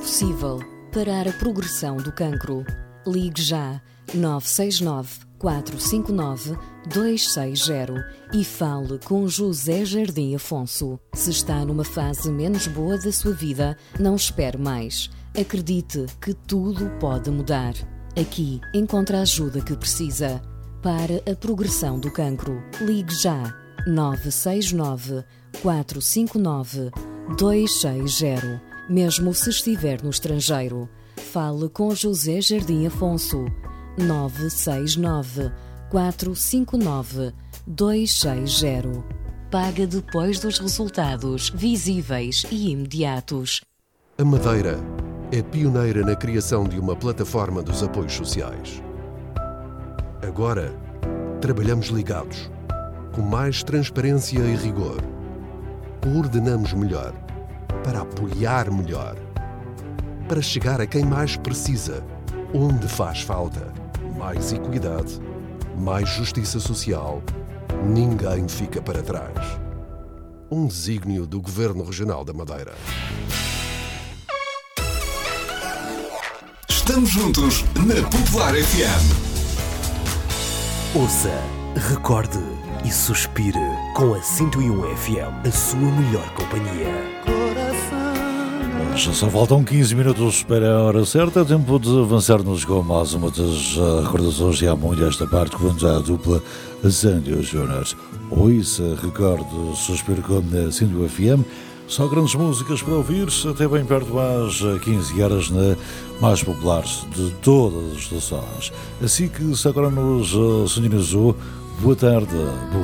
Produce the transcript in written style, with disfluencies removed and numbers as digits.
possível parar a progressão do cancro. Ligue já 969 459 260 e fale com José Jardim Afonso. Se está numa fase menos boa da sua vida, não espere mais. Acredite que tudo pode mudar. Aqui encontra a ajuda que precisa. Para a progressão do cancro, ligue já 969 459 260. Mesmo se estiver no estrangeiro, fale com José Jardim Afonso. 969 459 260. Paga depois dos resultados visíveis e imediatos. A Madeira é pioneira na criação de uma plataforma dos apoios sociais. Agora, trabalhamos ligados, com mais transparência e rigor. Coordenamos melhor, para apoiar melhor, para chegar a quem mais precisa, onde faz falta. Mais equidade, mais justiça social. Ninguém fica para trás. Um desígnio do Governo Regional da Madeira. Estamos juntos na Popular FM. Ouça, recorde e suspire com a 101 FM, a sua melhor companhia. Já só faltam 15 minutos para a hora certa. É tempo de avançarmos com mais uma das recordações e há muito esta parte que vamos à dupla Sandy Jonas. Ouça, recorde, suspiro com a 101 FM. Só grandes músicas para ouvir até bem perto às 15 horas na mais popular de todas as estações. Assim que se agora nos sintonizou, boa tarde,